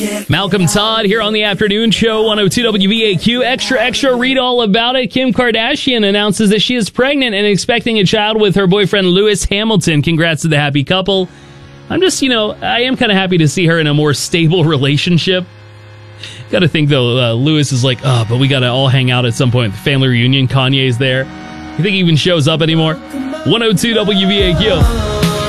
Malcolm Todd here on the afternoon show, 102 WVAQ. Extra, read all about it. Kim Kardashian announces that she is pregnant and expecting a child with her boyfriend Lewis Hamilton. Congrats to the happy couple. I'm just, I am kind of happy to see her in a more stable relationship. Got to think, though, Lewis is like, but we got to all hang out at some point. The family reunion, Kanye's there. You think he even shows up anymore? 102 WVAQ.